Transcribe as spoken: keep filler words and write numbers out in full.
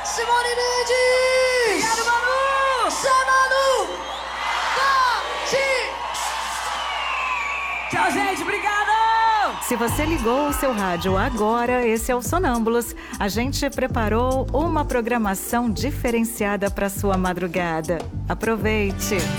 Simone Mendes! Obrigado, Manu! Só Manu! Tati! Tchau, gente, obrigado! Se você ligou o seu rádio agora, esse é o Sonâmbulos. A gente preparou uma programação diferenciada para sua madrugada. Aproveite!